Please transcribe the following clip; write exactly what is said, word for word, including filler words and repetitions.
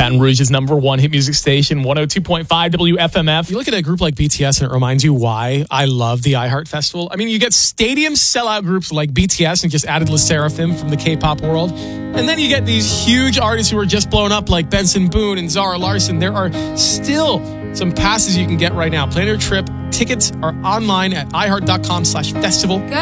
Baton Rouge's number one hit music station, one oh two point five W F M F. You look at a group like B T S and it reminds you why I love the iHeart Festival. I mean, you get stadium sellout groups like B T S and just added LE SSERAFIM from the K-pop world. And then you get these huge artists who are just blown up like Benson Boone and Zara Larsson. There are still some passes you can get right now. Plan your trip. Tickets are online at iheart.com slash festival.